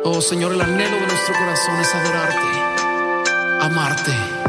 Oh Señor, el anhelo de nuestro corazón es adorarte, amarte.